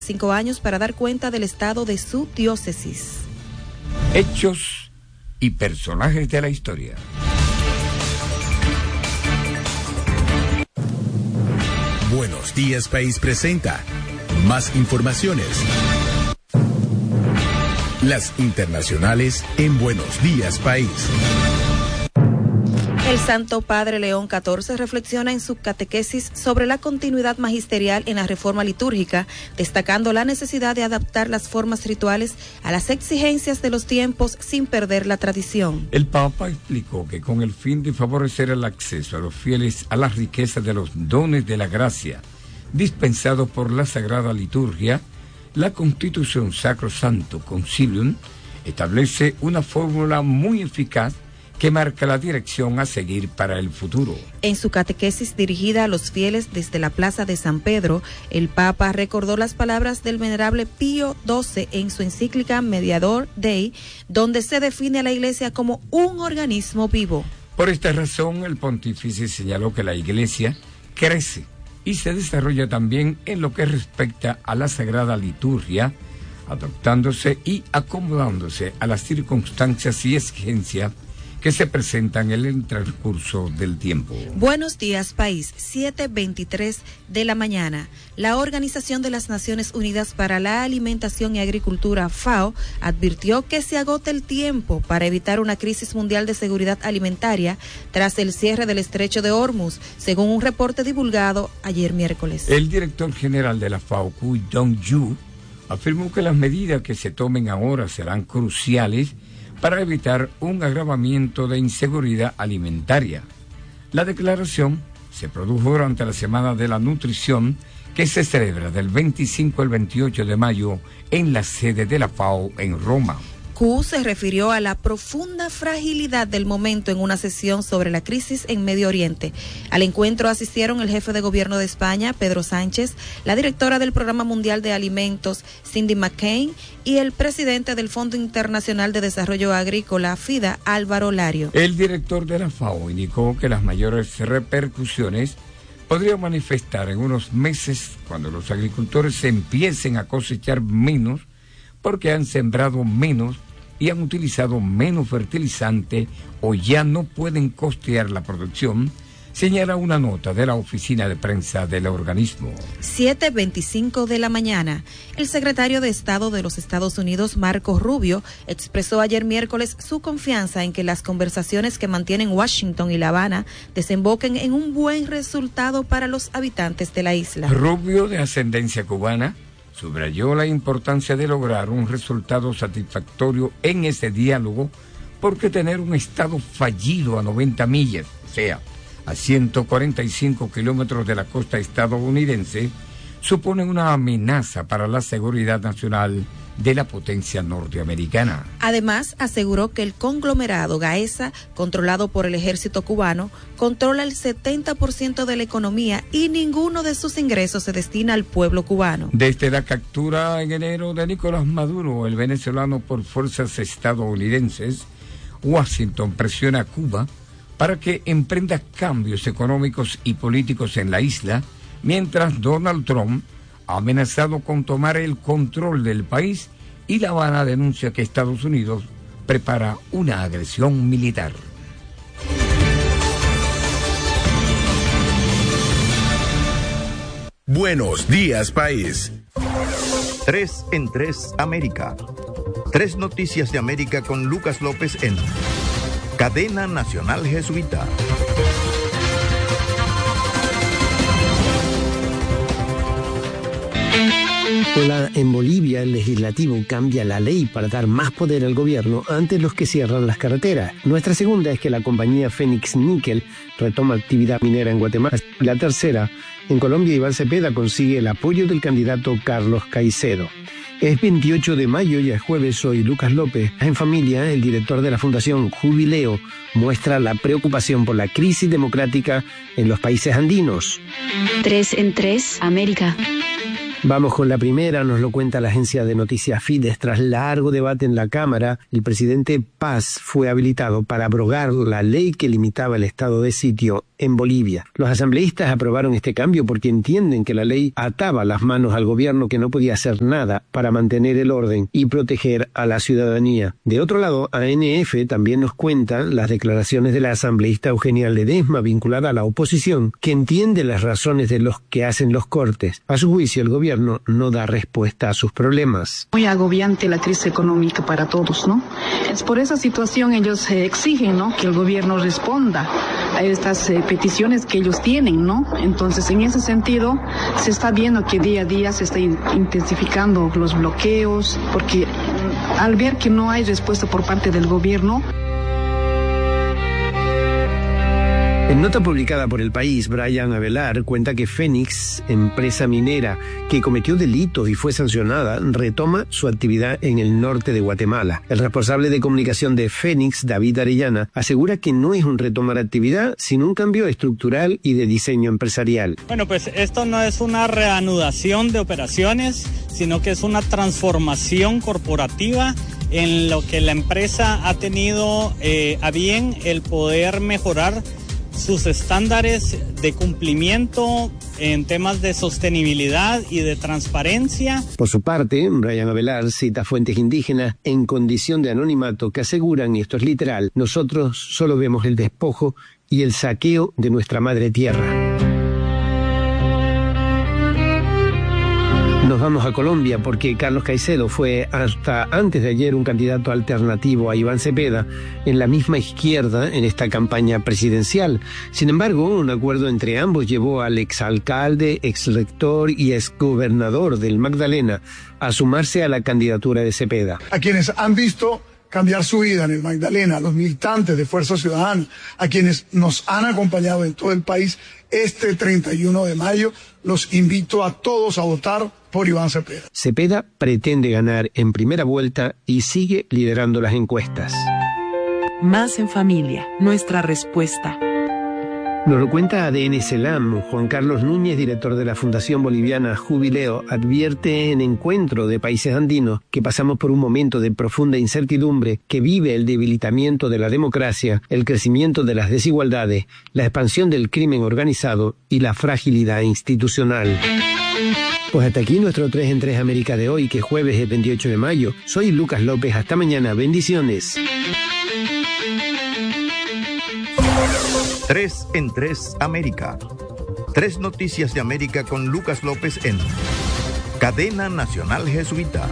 5 años para dar cuenta del estado de su diócesis. Hechos y personajes de la historia. Buenos Días País presenta más informaciones. Las internacionales en Buenos Días País. El Santo Padre León XIV reflexiona en su catequesis sobre la continuidad magisterial en la reforma litúrgica, destacando la necesidad de adaptar las formas rituales a las exigencias de los tiempos sin perder la tradición. El Papa explicó que con el fin de favorecer el acceso a los fieles a las riquezas de los dones de la gracia dispensados por la Sagrada Liturgia, la Constitución Sacrosancto Concilium establece una fórmula muy eficaz que marca la dirección a seguir para el futuro. En su catequesis dirigida a los fieles desde la Plaza de San Pedro, el Papa recordó las palabras del venerable Pío XII en su encíclica Mediator Dei, donde se define a la Iglesia como un organismo vivo. Por esta razón, el pontífice señaló que la Iglesia crece y se desarrolla también en lo que respecta a la Sagrada Liturgia, adaptándose y acomodándose a las circunstancias y exigencias que se presentan en el transcurso del tiempo. Buenos días, país. 7:23 de la mañana. La Organización de las Naciones Unidas para la Alimentación y Agricultura, FAO, advirtió que se agota el tiempo para evitar una crisis mundial de seguridad alimentaria tras el cierre del estrecho de Hormuz, según un reporte divulgado ayer miércoles. El director general de la FAO, Ku Dong-yu, afirmó que las medidas que se tomen ahora serán cruciales para evitar un agravamiento de inseguridad alimentaria. La declaración se produjo durante la Semana de la Nutrición, que se celebra del 25 al 28 de mayo en la sede de la FAO en Roma. Q se refirió a la profunda fragilidad del momento en una sesión sobre la crisis en Medio Oriente. Al encuentro asistieron el jefe de gobierno de España, Pedro Sánchez, la directora del Programa Mundial de Alimentos, Cindy McCain, y el presidente del Fondo Internacional de Desarrollo Agrícola, FIDA, Álvaro Lario. El director de la FAO indicó que las mayores repercusiones podrían manifestar en unos meses cuando los agricultores empiecen a cosechar menos porque han sembrado menos y han utilizado menos fertilizante o ya no pueden costear la producción, señala una nota de la oficina de prensa del organismo. 7:25 de la mañana. El secretario de Estado de los Estados Unidos, Marco Rubio, expresó ayer miércoles su confianza en que las conversaciones que mantienen Washington y La Habana desemboquen en un buen resultado para los habitantes de la isla. Rubio, de ascendencia cubana, subrayó la importancia de lograr un resultado satisfactorio en ese diálogo, porque tener un Estado fallido a 90 millas, o sea, a 145 kilómetros de la costa estadounidense, supone una amenaza para la seguridad nacional de la potencia norteamericana. Además, aseguró que el conglomerado Gaesa, controlado por el ejército cubano, controla el 70% de la economía y ninguno de sus ingresos se destina al pueblo cubano. Desde la captura en enero de Nicolás Maduro, el venezolano, por fuerzas estadounidenses, Washington presiona a Cuba para que emprenda cambios económicos y políticos en la isla, mientras Donald Trump ha amenazado con tomar el control del país y La Habana denuncia que Estados Unidos prepara una agresión militar. Buenos días, país. 3 en 3 América. 3 noticias de América con Lucas López en Cadena Nacional Jesuita. Hola, en Bolivia el legislativo cambia la ley para dar más poder al gobierno ante los que cierran las carreteras. Nuestra segunda es que la compañía Fénix Níquel retoma actividad minera en Guatemala. La tercera, en Colombia Iván Cepeda consigue el apoyo del candidato Carlos Caicedo. Es 28 de mayo, ya es jueves, soy Lucas López. En Familia, el director de la Fundación Jubileo muestra la preocupación por la crisis democrática en los países andinos. 3 en 3 América. Vamos con la primera, nos lo cuenta la agencia de noticias Fides. Tras largo debate en la Cámara, el presidente Paz fue habilitado para abrogar la ley que limitaba el estado de sitio en Bolivia. Los asambleístas aprobaron este cambio porque entienden que la ley ataba las manos al gobierno, que no podía hacer nada para mantener el orden y proteger a la ciudadanía. De otro lado, ANF también nos cuenta las declaraciones de la asambleísta Eugenia Ledesma, vinculada a la oposición, que entiende las razones de los que hacen los cortes. A su juicio, el gobierno no da respuesta a sus problemas. Muy agobiante la crisis económica para todos, ¿no? Es por esa situación ellos exigen, ¿no?, que el gobierno responda a estas peticiones que ellos tienen, ¿no? Entonces, en ese sentido, se está viendo que día a día se está intensificando los bloqueos, porque al ver que no hay respuesta por parte del gobierno. En nota publicada por El País, Brian Avelar cuenta que Fénix, empresa minera que cometió delitos y fue sancionada, retoma su actividad en el norte de Guatemala. El responsable de comunicación de Fénix, David Arellana, asegura que no es un retomar actividad, sino un cambio estructural y de diseño empresarial. Bueno, pues esto no es una reanudación de operaciones, sino que es una transformación corporativa en lo que la empresa ha tenido a bien el poder mejorar sus estándares de cumplimiento en temas de sostenibilidad y de transparencia. Por su parte, Brian Avelar cita fuentes indígenas en condición de anonimato que aseguran, y esto es literal, nosotros solo vemos el despojo y el saqueo de nuestra madre tierra. Nos vamos a Colombia porque Carlos Caicedo fue hasta antes de ayer un candidato alternativo a Iván Cepeda en la misma izquierda en esta campaña presidencial. Sin embargo, un acuerdo entre ambos llevó al exalcalde, exrector y exgobernador del Magdalena a sumarse a la candidatura de Cepeda. A quienes han visto cambiar su vida en el Magdalena, a los militantes de Fuerza Ciudadana, a quienes nos han acompañado en todo el país este 31 de mayo, los invito a todos a votar por Iván Cepeda. Cepeda pretende ganar en primera vuelta y sigue liderando las encuestas. Más en familia, nuestra respuesta. Nos lo cuenta ADN Selam. Juan Carlos Núñez, director de la Fundación Boliviana Jubileo, advierte en Encuentro de Países Andinos que pasamos por un momento de profunda incertidumbre que vive el debilitamiento de la democracia, el crecimiento de las desigualdades, la expansión del crimen organizado y la fragilidad institucional. Pues hasta aquí nuestro 3 en 3 América de hoy, que es jueves el 28 de mayo. Soy Lucas López. Hasta mañana. Bendiciones. 3 en 3 América. 3 noticias de América con Lucas López en Cadena Nacional Jesuita.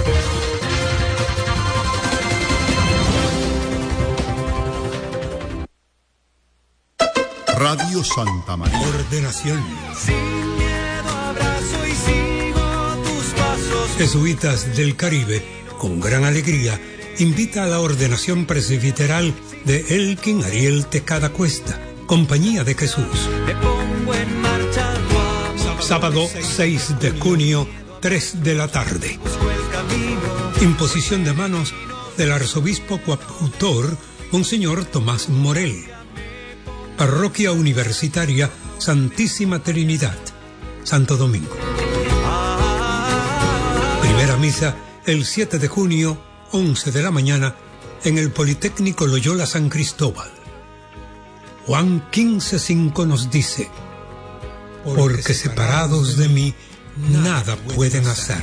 Radio Santa María. Ordenación. Sin miedo abrazo y sigo tus pasos. Jesuitas del Caribe, con gran alegría, invita a la ordenación presbiteral de Elkin Ariel Tecada Cuesta, Compañía de Jesús. Me pongo en marcha, Sábado 6 de junio, 3 de la tarde. Imposición de manos del arzobispo coautor, Monseñor Tomás Morel. Parroquia Universitaria Santísima Trinidad, Santo Domingo. Primera misa el 7 de junio, 11 de la mañana, en el Politécnico Loyola San Cristóbal. Juan 15:5 nos dice: porque separados de mí, nada pueden hacer.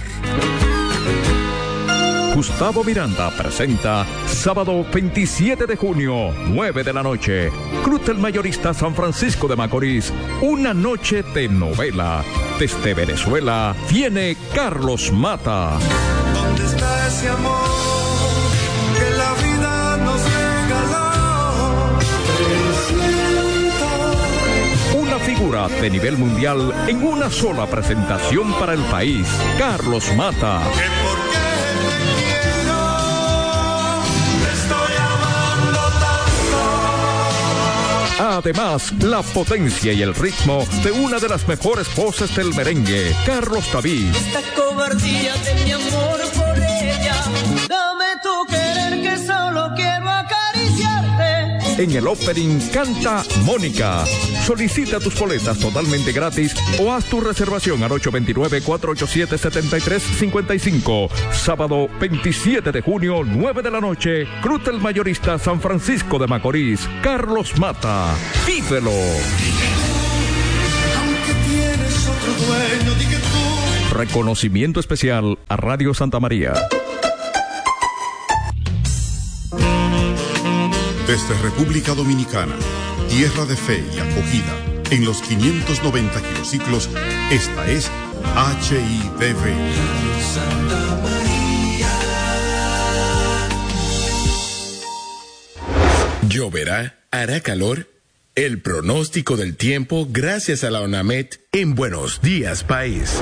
Gustavo Miranda presenta sábado 27 de junio, 9 de la noche. Cruz del Mayorista San Francisco de Macorís, una noche de novela. Desde Venezuela viene Carlos Mata. ¿Dónde está ese amor que la vida nos regaló? Una figura de nivel mundial en una sola presentación para el país. Carlos Mata. Además, la potencia y el ritmo de una de las mejores voces del merengue, Carlos David. Esta cobardía de mi amor por ella, dame tu querer que solo quiero acariciarte. En el opening canta Mónica. Solicita tus boletas totalmente gratis o haz tu reservación al 829-487-7355. Sábado 27 de junio, 9 de la noche, Cruz del Mayorista San Francisco de Macorís. Carlos Mata. Vívelo. Aunque tienes otro dueño, di que tú. Reconocimiento especial a Radio Santa María. Desde República Dominicana, tierra de fe y acogida, en los 590 kilociclos, esta es HIDV. Santa María. ¿Lloverá? ¿Hará calor? El pronóstico del tiempo gracias a la ONAMED en Buenos Días País.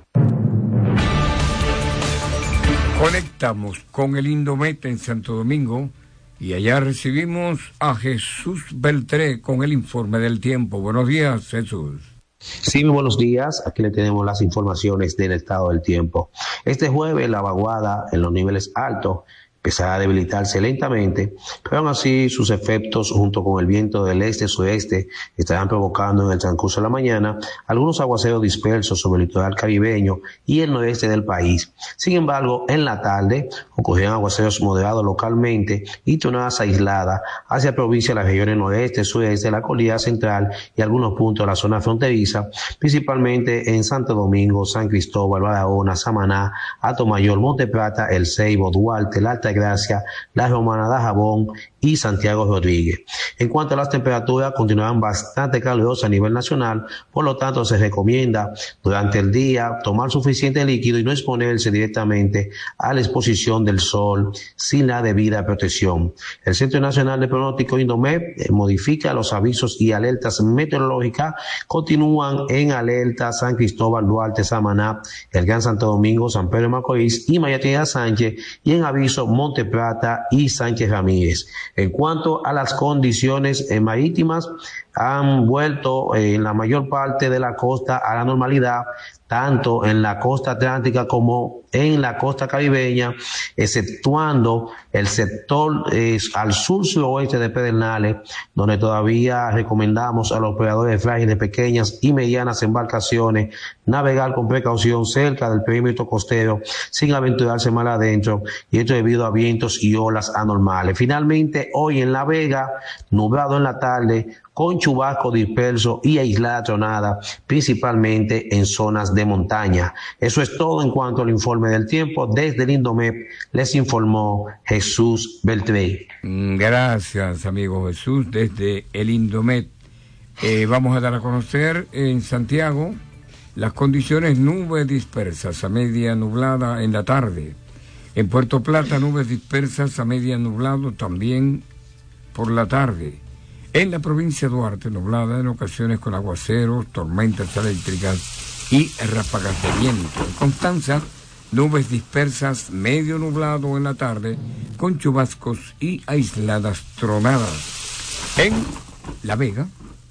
Conectamos con el Indomet en Santo Domingo y allá recibimos a Jesús Beltré con el informe del tiempo. Buenos días, Jesús. Sí, muy buenos días. Aquí le tenemos las informaciones del estado del tiempo. Este jueves la vaguada en los niveles altos empezará a debilitarse lentamente, pero aún así sus efectos junto con el viento del este-sueste estarán provocando en el transcurso de la mañana algunos aguaceros dispersos sobre el litoral caribeño y el noreste del país. Sin embargo, en la tarde ocurrirán aguaceros moderados localmente y tronadas aisladas hacia provincia de las regiones noreste, sureste, la cordillera central y algunos puntos de la zona fronteriza, principalmente en Santo Domingo, San Cristóbal, Barahona, Samaná, Atomayor, Monte Plata, El Ceibo, Duarte, La Altagracia, La Romana, Dajabón y Santiago Rodríguez. En cuanto a las temperaturas, continuarán bastante calurosas a nivel nacional, por lo tanto se recomienda durante el día tomar suficiente líquido y no exponerse directamente a la exposición del sol sin la debida protección. El Centro Nacional de Pronóstico Indomet modifica los avisos y alertas meteorológicas, continúan en alerta San Cristóbal, Duarte, Samaná, el Gran Santo Domingo, San Pedro de Macorís y Mayatina Sánchez, y en aviso Monte Plata y Sánchez Ramírez. En cuanto a las condiciones marítimas, han vuelto en la mayor parte de la costa a la normalidad, tanto en la costa atlántica como en la costa caribeña, exceptuando el sector al sur-suroeste de Pedernales, donde todavía recomendamos a los operadores frágiles, pequeñas y medianas embarcaciones navegar con precaución cerca del perímetro costero sin aventurarse mal adentro, y esto debido a vientos y olas anormales. Finalmente, hoy en La Vega, nublado en la tarde, con chubasco disperso y aislada tronada, principalmente en zonas de montaña. Eso es todo en cuanto al informe del tiempo. Desde el Indomet les informó Jesús Beltré. Gracias, amigo Jesús, desde el Indomet. Vamos a dar a conocer en Santiago las condiciones: nubes dispersas a media nublada en la tarde. En Puerto Plata, nubes dispersas a media nublado también por la tarde. En la provincia de Duarte, nublada en ocasiones con aguaceros, tormentas eléctricas y ráfagas de viento. En Constanza, nubes dispersas, medio nublado en la tarde, con chubascos y aisladas tronadas. En La Vega,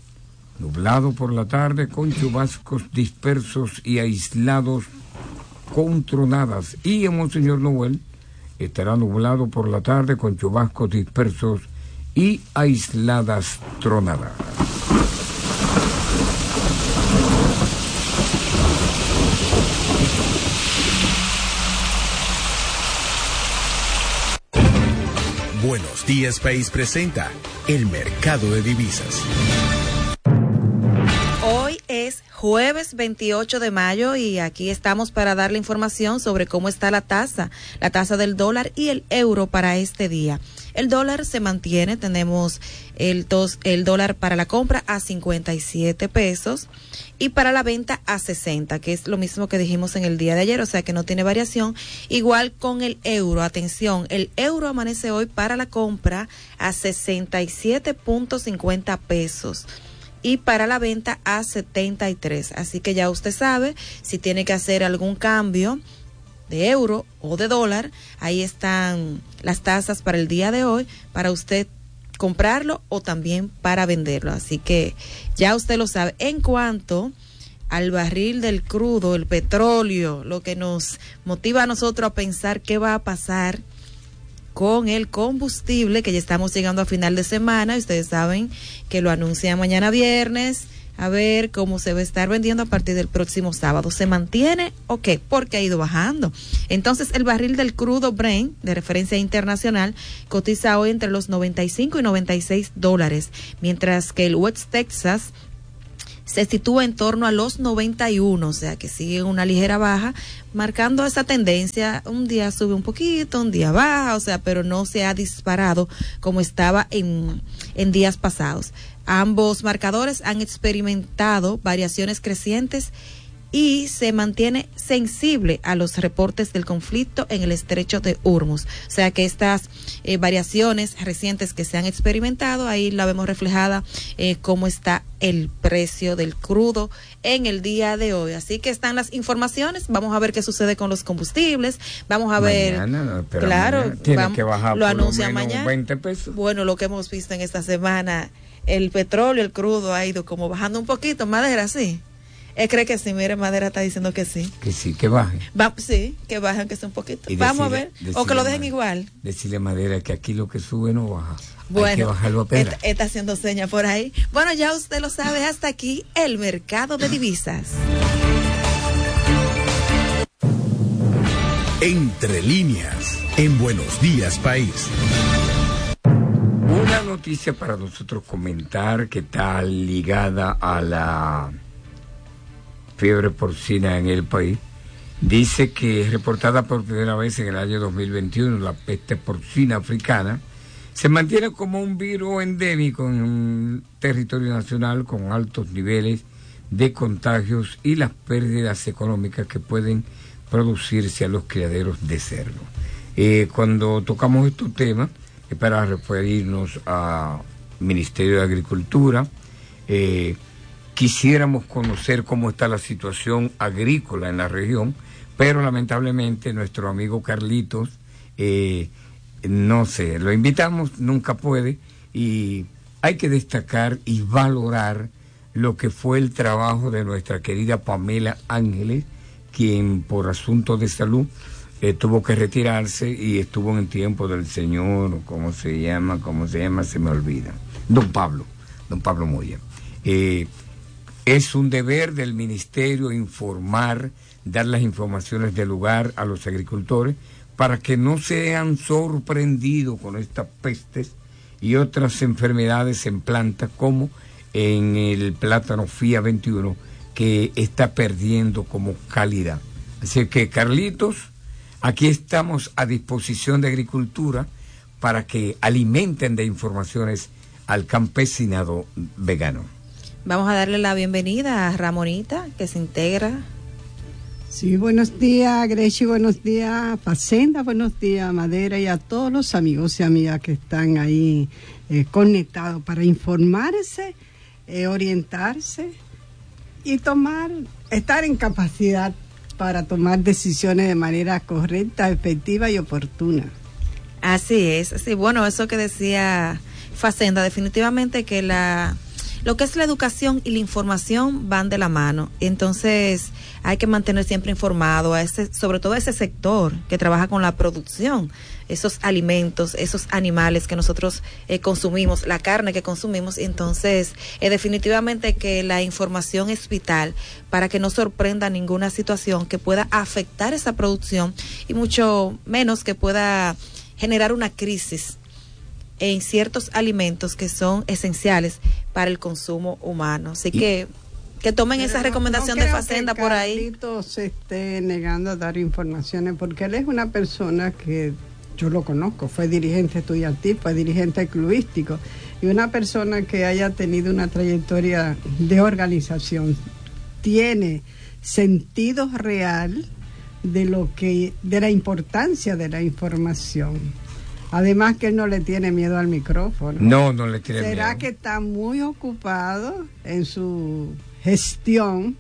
nublado por la tarde, con chubascos dispersos y aislados con tronadas. Y en Monseñor Noel, estará nublado por la tarde, con chubascos dispersos y aisladas tronadas. Buenos Días País presenta el mercado de divisas. Hoy es jueves 28 de mayo y aquí estamos para darle información sobre cómo está la tasa del dólar y el euro para este día. El dólar se mantiene, tenemos el dólar para la compra a 57 pesos y para la venta a 60, que es lo mismo que dijimos en el día de ayer, o sea que no tiene variación. Igual con el euro, atención, el euro amanece hoy para la compra a 67.50 pesos. Y para la venta a 73. Así que ya usted sabe, si tiene que hacer algún cambio de euro o de dólar, ahí están las tasas para el día de hoy, para usted comprarlo o también para venderlo. Así que ya usted lo sabe. En cuanto al barril del crudo, el petróleo, lo que nos motiva a nosotros a pensar qué va a pasar con el combustible, que ya estamos llegando a final de semana. Ustedes saben que lo anuncian mañana viernes. A ver cómo se va a estar vendiendo a partir del próximo sábado. ¿Se mantiene o qué? Porque ha ido bajando. Entonces, el barril del crudo Brent, de referencia internacional, cotiza hoy entre los $95 y $96, mientras que el West Texas se sitúa en torno a los 91, o sea que sigue una ligera baja, marcando esa tendencia. Un día sube un poquito, un día baja, o sea, pero no se ha disparado como estaba en días pasados. Ambos marcadores han experimentado variaciones crecientes y se mantiene sensible a los reportes del conflicto en el estrecho de Hormuz. O sea que estas variaciones recientes que se han experimentado, ahí la vemos reflejada cómo está el precio del crudo en el día de hoy. Así que están las informaciones. Vamos a ver qué sucede con los combustibles. Vamos a ver. Claro, tiene que bajar lo por anuncian lo menos mañana. 20 pesos. Bueno, lo que hemos visto en esta semana, el petróleo, el crudo ha ido como bajando un poquito. Madera, sí. Cree que sí, mire, Madera está diciendo que sí. Que sí, que baje. Sí, que baje aunque sea un poquito. Y Vamos a ver, o que lo dejen igual. Decirle a Madera que aquí lo que sube no baja. Bueno, hay que bajarlo a pera. Está haciendo señas por ahí. Bueno, ya usted lo sabe, hasta aquí el mercado de divisas. Entre líneas, en Buenos Días País. Una noticia para nosotros comentar que está ligada a la fiebre porcina en el país. Dice que es reportada por primera vez en el año 2021, la peste porcina africana se mantiene como un virus endémico en un territorio nacional con altos niveles de contagios y las pérdidas económicas que pueden producirse a los criaderos de cerdo. Cuando tocamos estos temas, es para referirnos al Ministerio de Agricultura. Quisiéramos conocer cómo está la situación agrícola en la región, pero lamentablemente nuestro amigo Carlitos, no sé, lo invitamos, nunca puede, y hay que destacar y valorar lo que fue el trabajo de nuestra querida Pamela Ángeles, quien por asuntos de salud tuvo que retirarse y estuvo en el tiempo del señor, ¿cómo se llama? Se me olvida. Don Pablo Moya. Es un deber del ministerio informar, dar las informaciones del lugar a los agricultores para que no sean sorprendidos con estas pestes y otras enfermedades en plantas como en el plátano FIA 21, que está perdiendo como calidad. Así que, Carlitos, aquí estamos a disposición de Agricultura para que alimenten de informaciones al campesinado vegano. Vamos a darle la bienvenida a Ramonita, que se integra. Sí, buenos días, Grechi, buenos días, Facenda, buenos días, Madera, y a todos los amigos y amigas que están ahí conectados para informarse, orientarse y estar en capacidad para tomar decisiones de manera correcta, efectiva y oportuna. Así es, sí, bueno, eso que decía Facenda, definitivamente que lo que es la educación y la información van de la mano. Entonces hay que mantener siempre informado sobre todo a ese sector que trabaja con la producción, esos alimentos, esos animales que nosotros consumimos, la carne que consumimos. Entonces definitivamente que la información es vital para que no sorprenda ninguna situación que pueda afectar esa producción y mucho menos que pueda generar una crisis en ciertos alimentos que son esenciales para el consumo humano. Así que tomen esa recomendación de Facenda por ahí. Carlitos se esté negando a dar informaciones porque él es una persona que yo lo conozco, fue dirigente estudiantil, fue dirigente clubístico y una persona que haya tenido una trayectoria de organización, tiene sentido real de la importancia de la información. Además que él no le tiene miedo al micrófono. No le tiene miedo. ¿Será que está muy ocupado en su gestión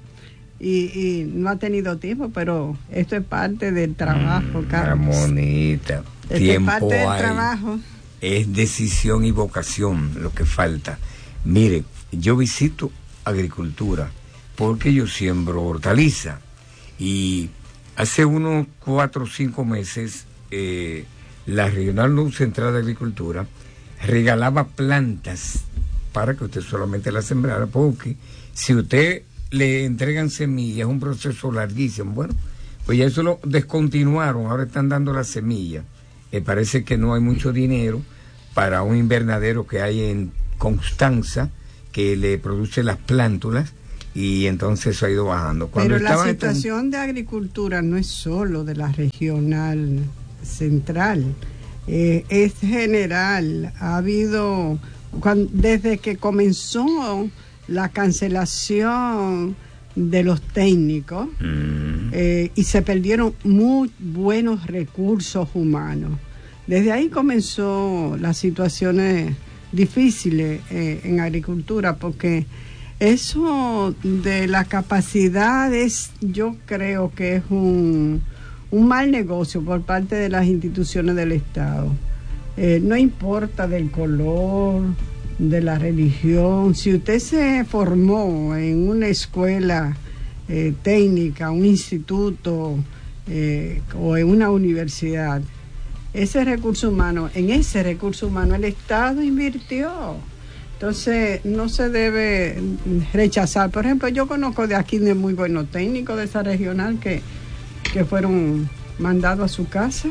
y no ha tenido tiempo? Pero esto es parte del trabajo, Carlos. Ramonita, tiempo es parte del trabajo. Es decisión y vocación lo que falta. Mire, yo visito Agricultura porque yo siembro hortaliza y hace unos 4 o 5 meses la Regional Central de Agricultura regalaba plantas para que usted solamente las sembrara, porque si usted le entregan semillas, es un proceso larguísimo. Bueno, pues ya eso lo descontinuaron, ahora están dando las semillas. Parece que no hay mucho dinero para un invernadero que hay en Constanza, que le produce las plántulas, y entonces eso ha ido bajando. Pero la situación de agricultura no es solo de la Regional Central, es general. Ha habido, desde que comenzó la cancelación de los técnicos, y se perdieron muy buenos recursos humanos. Desde ahí comenzó las situaciones difíciles en agricultura, porque eso de la capacidad yo creo que es un mal negocio por parte de las instituciones del Estado. No importa del color, de la religión. Si usted se formó en una escuela técnica, un instituto o en una universidad, en ese recurso humano el Estado invirtió. Entonces no se debe rechazar. Por ejemplo, yo conozco de aquí de muy buenos técnicos de esa regional que fueron mandados a su casa.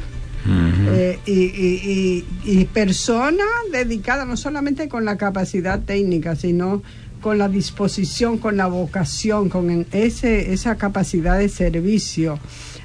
Y personas dedicadas no solamente con la capacidad técnica, sino con la disposición, con la vocación, con esa capacidad de servicio,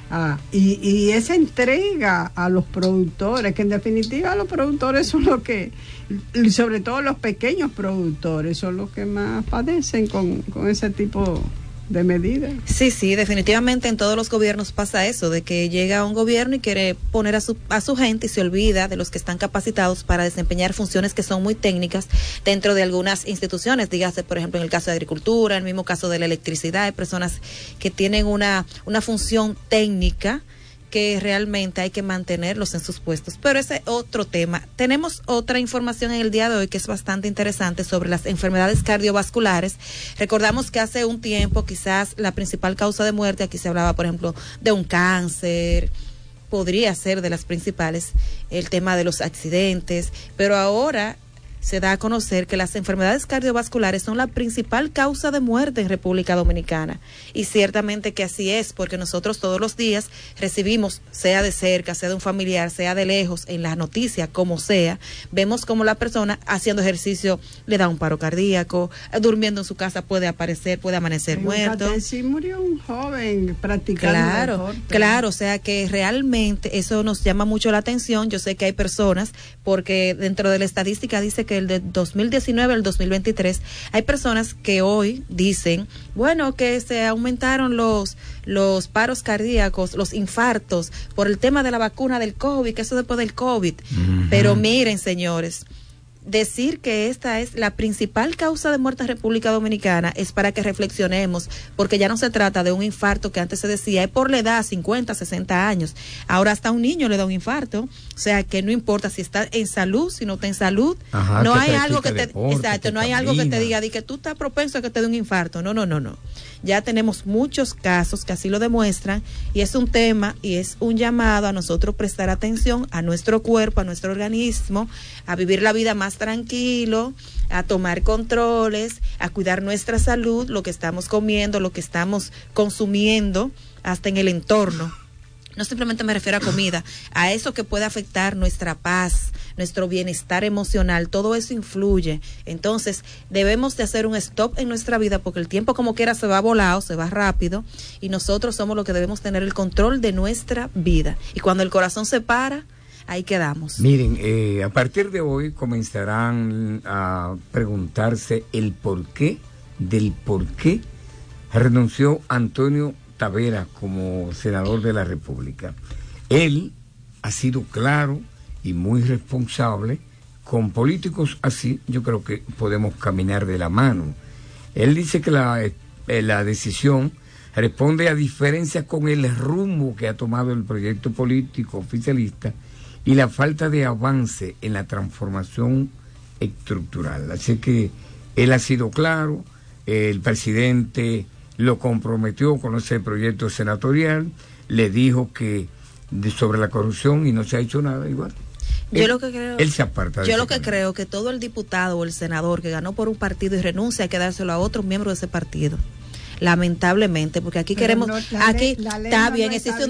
y esa entrega a los productores, que en definitiva los productores son los que, sobre todo los pequeños productores, son los que más padecen con ese tipo de medidas. Sí, definitivamente en todos los gobiernos pasa eso, de que llega un gobierno y quiere poner a su gente y se olvida de los que están capacitados para desempeñar funciones que son muy técnicas dentro de algunas instituciones. Dígase, por ejemplo, en el caso de agricultura, en el mismo caso de la electricidad, hay personas que tienen una función técnica que realmente hay que mantenerlos en sus puestos. Pero ese es otro tema. Tenemos otra información en el día de hoy que es bastante interesante sobre las enfermedades cardiovasculares. Recordamos que hace un tiempo quizás la principal causa de muerte, aquí se hablaba por ejemplo de un cáncer, podría ser de las principales, el tema de los accidentes, pero ahora se da a conocer que las enfermedades cardiovasculares son la principal causa de muerte en República Dominicana. Y ciertamente que así es, porque nosotros todos los días recibimos, sea de cerca, sea de un familiar, sea de lejos, en las noticias, como sea, vemos como la persona haciendo ejercicio le da un paro cardíaco, durmiendo en su casa puede amanecer muerto. Sí, murió un joven practicando deporte. Claro, o sea que realmente eso nos llama mucho la atención. Yo sé que hay personas, porque dentro de la estadística dice que el de 2019 al 2023 hay personas que hoy dicen, bueno, que se aumentaron los paros cardíacos, los infartos por el tema de la vacuna del COVID, que eso después del COVID. Pero miren, señores, decir que esta es la principal causa de muerte en República Dominicana es para que reflexionemos, porque ya no se trata de un infarto que antes se decía es por la edad, 50, 60 años. Ahora hasta un niño le da un infarto, o sea que no importa si está en salud, si no está en salud. No hay algo que te, exacto, no hay algo que te diga de que tú estás propenso a que te dé un infarto. No. Ya tenemos muchos casos que así lo demuestran, y es un tema y es un llamado a nosotros prestar atención a nuestro cuerpo, a nuestro organismo, a vivir la vida más tranquilo, a tomar controles, a cuidar nuestra salud, lo que estamos comiendo, lo que estamos consumiendo, hasta en el entorno. No simplemente me refiero a comida, a eso que puede afectar nuestra paz, nuestro bienestar emocional, todo eso influye. Entonces debemos de hacer un stop en nuestra vida, porque el tiempo como quiera se va volado, se va rápido, y nosotros somos los que debemos tener el control de nuestra vida. Y cuando el corazón se para, ahí quedamos. Miren, a partir de hoy comenzarán a preguntarse el porqué del por qué renunció Antonio Tavera como senador de la República. Él ha sido claro y muy responsable. Con políticos así, yo creo que podemos caminar de la mano. Él dice que la decisión responde a diferencias con el rumbo que ha tomado el proyecto político oficialista y la falta de avance en la transformación estructural. Así que él ha sido claro, el presidente lo comprometió con ese proyecto senatorial, le dijo que sobre la corrupción y no se ha hecho nada igual. Él se aparta. Yo lo que creo que todo el diputado o el senador que ganó por un partido y renuncia hay que dárselo a otros miembros de ese partido. Lamentablemente, porque aquí queremos, está bien, existe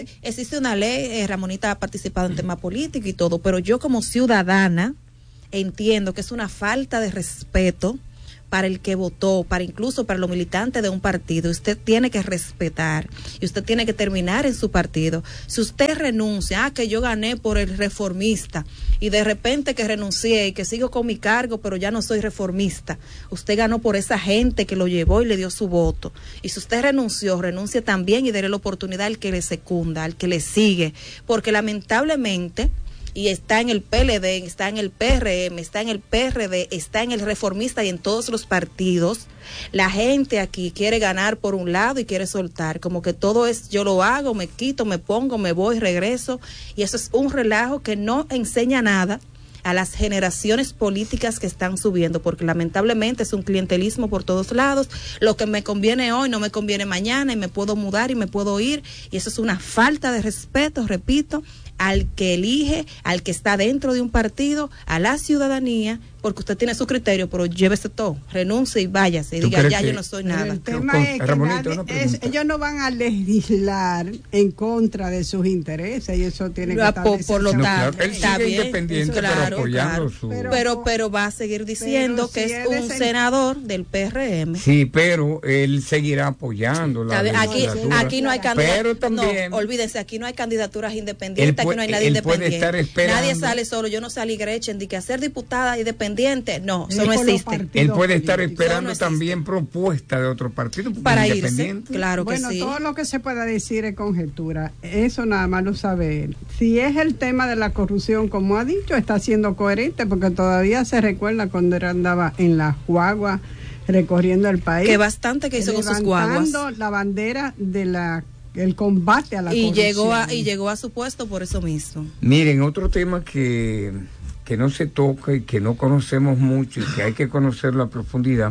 una ley, Ramonita ha participado en temas políticos y todo, pero yo como ciudadana entiendo que es una falta de respeto para el que votó, incluso para los militantes de un partido. Usted tiene que respetar y usted tiene que terminar en su partido. Si usted renuncia, que yo gané por el reformista y de repente que renuncié y que sigo con mi cargo, pero ya no soy reformista, usted ganó por esa gente que lo llevó y le dio su voto. Y si usted renunció, renuncie también y déle la oportunidad al que le secunda, al que le sigue, porque lamentablemente, y está en el PLD, está en el PRM, está en el PRD, está en el Reformista y en todos los partidos, la gente aquí quiere ganar por un lado y quiere soltar, como que todo es yo lo hago, me quito, me pongo, me voy, regreso, y eso es un relajo que no enseña nada a las generaciones políticas que están subiendo, porque lamentablemente es un clientelismo por todos lados, lo que me conviene hoy no me conviene mañana y me puedo mudar y me puedo ir, y eso es una falta de respeto, repito, al que elige, al que está dentro de un partido, a la ciudadanía, porque usted tiene su criterio, pero llévese todo, renuncie y váyase y diga ya yo no soy nada. El tema es que ellos no van a legislar en contra de sus intereses y eso tiene que estar por lo tanto, él sigue independiente, claro, pero apoyando su... Pero va a seguir diciendo que es un senador del PRM. Sí, pero él seguirá apoyando la aquí no hay candidaturas. Pero también, no, olvídense, aquí no hay candidaturas independientes, aquí no hay nadie independiente. Nadie sale solo, yo no salí Gretchen de que hacer diputada independiente, no, eso no existe. Él puede estar esperando también propuestas de otro partido para irse, claro que bueno, sí. Todo lo que se pueda decir es conjetura, eso nada más lo sabe él. Si es el tema de la corrupción, como ha dicho, está siendo coherente, porque todavía se recuerda cuando él andaba en la guagua recorriendo el país. Que bastante que hizo con sus guaguas. Levantando la bandera de el combate a la corrupción. Y llegó a su puesto por eso mismo. Miren, otro tema que no se toca y que no conocemos mucho y que hay que conocerlo a profundidad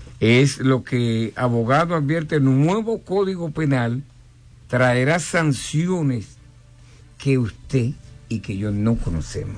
es lo que abogado advierte: el nuevo Código Penal traerá sanciones que usted y que yo no conocemos.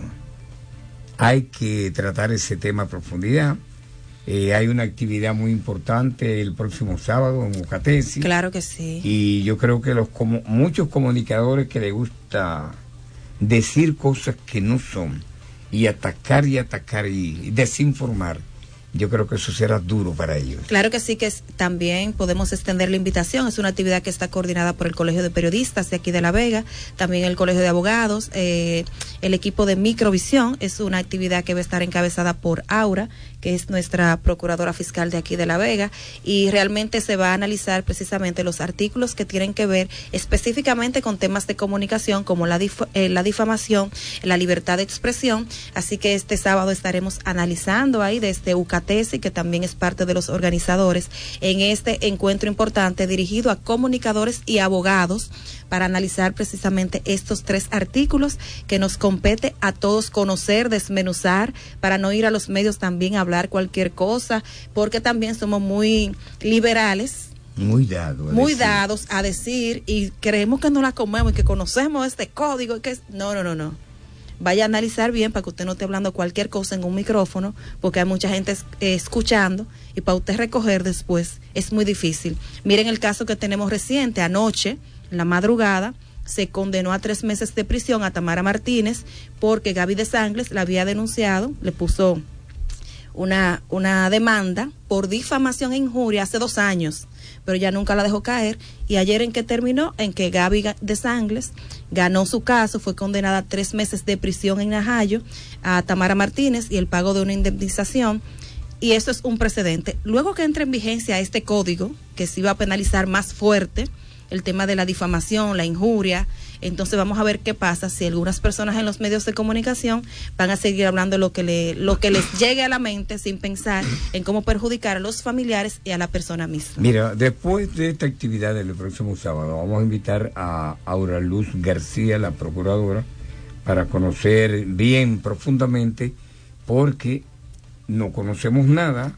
Hay que tratar ese tema a profundidad. Hay una actividad muy importante el próximo sábado en Ucatesi. Claro que sí. Y yo creo que muchos comunicadores que les gusta decir cosas que no son y atacar y desinformar, yo creo que eso será duro para ellos. Claro que sí, que también podemos extender la invitación. Es una actividad que está coordinada por el Colegio de Periodistas de aquí de La Vega, también el Colegio de Abogados, el equipo de Microvisión. Es una actividad que va a estar encabezada por Aura, que es nuestra procuradora fiscal de aquí de La Vega, y realmente se va a analizar precisamente los artículos que tienen que ver específicamente con temas de comunicación como la difamación, la libertad de expresión. Así que este sábado estaremos analizando ahí desde Ucatesi, que también es parte de los organizadores, en este encuentro importante dirigido a comunicadores y abogados para analizar precisamente estos 3 artículos que nos compete a todos conocer, desmenuzar, para no ir a los medios también a hablar cualquier cosa, porque también somos muy liberales, muy dados a decir y creemos que no la comemos y que conocemos este código y que no. Vaya a analizar bien para que usted no esté hablando cualquier cosa en un micrófono, porque hay mucha gente escuchando y para usted recoger después es muy difícil. Miren el caso que tenemos reciente, anoche, en la madrugada, se condenó a 3 meses de prisión a Tamara Martínez porque Gaby de Sangles la había denunciado, le puso una demanda por difamación e injuria hace 2 años, pero ya nunca la dejó caer. Y ayer, ¿en qué terminó? En que Gaby de Sangles ganó su caso, fue condenada a 3 meses de prisión en Najayo a Tamara Martínez y el pago de una indemnización. Y eso es un precedente. Luego que entre en vigencia este código, que se iba a penalizar más fuerte el tema de la difamación, la injuria, entonces vamos a ver qué pasa si algunas personas en los medios de comunicación van a seguir hablando lo que les llegue a la mente sin pensar en cómo perjudicar a los familiares y a la persona misma. Mira, después de esta actividad del próximo sábado vamos a invitar a Aura Luz García, la procuradora, para conocer bien profundamente, porque no conocemos nada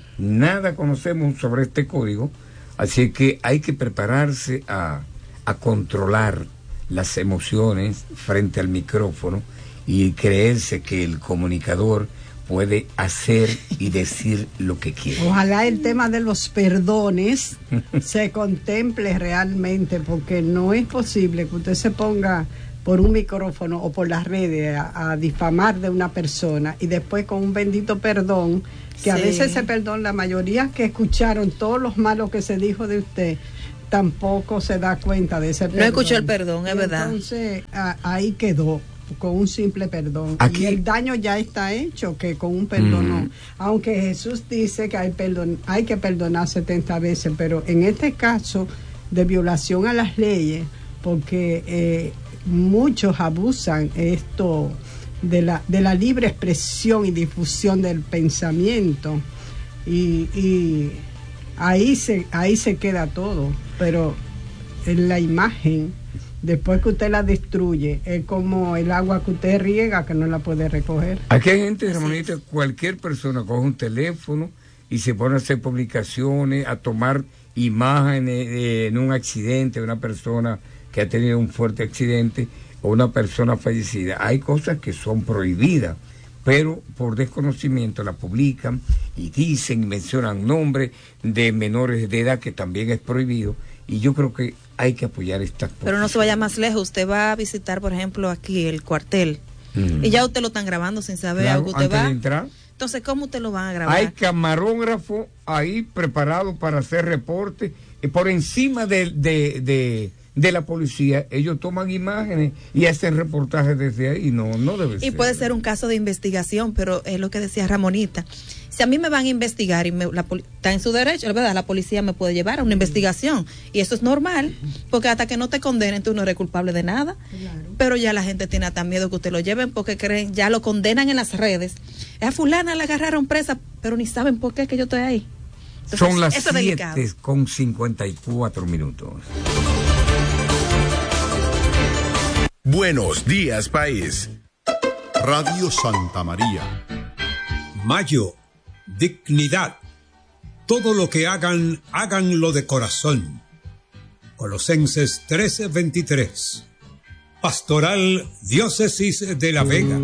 conocemos sobre este código, así que hay que prepararse a controlar las emociones frente al micrófono y creerse que el comunicador puede hacer y decir lo que quiere. Ojalá el tema de los perdones se contemple realmente, porque no es posible que usted se ponga por un micrófono o por las redes a difamar de una persona y después con un bendito perdón, que a veces ese perdón, la mayoría que escucharon todos los malos que se dijo de usted, tampoco se da cuenta de ese perdón. No escuchó el perdón, es verdad. Entonces ahí quedó, con un simple perdón. Aquí, y el daño ya está hecho, que con un perdón no. Aunque Jesús dice que hay que perdonar 70 veces, pero en este caso de violación a las leyes, porque muchos abusan esto de la libre expresión y difusión del pensamiento, y ahí se queda todo. Pero en la imagen, después que usted la destruye, es como el agua que usted riega, que no la puede recoger. Aquí hay gente, Ramonita, cualquier persona coge un teléfono y se pone a hacer publicaciones, a tomar imágenes en un accidente, de una persona que ha tenido un fuerte accidente o una persona fallecida. Hay cosas que son prohibidas, pero por desconocimiento la publican y dicen y mencionan nombres de menores de edad, que también es prohibido, y yo creo que hay que apoyar estas cosas. Pero no se vaya más lejos, usted va a visitar, por ejemplo, aquí el cuartel, y ya usted lo están grabando sin saber, claro, que usted antes va de entrar. Entonces, ¿cómo usted lo van a grabar? Hay camarógrafo ahí preparado para hacer reportes, por encima de la policía. Ellos toman imágenes y hacen reportajes desde ahí. No debe ser. Y puede ser un caso de investigación, pero es lo que decía Ramonita. Si a mí me van a investigar y está en su derecho, ¿verdad? La policía me puede llevar a una investigación, y eso es normal, porque hasta que no te condenen tú no eres culpable de nada. Claro. Pero ya la gente tiene hasta miedo que usted lo lleven, porque creen, ya lo condenan en las redes. A fulana la agarraron presa, pero ni saben por qué que yo estoy ahí. Entonces, son las 7:54. Buenos días, país. Radio Santa María. Mayo, dignidad. Todo lo que hagan, háganlo de corazón. Colosenses 13:23. Pastoral Diócesis de La Vega.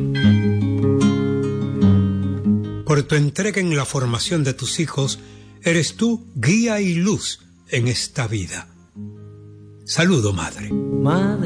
Por tu entrega en la formación de tus hijos, eres tú guía y luz en esta vida. Saludo, madre.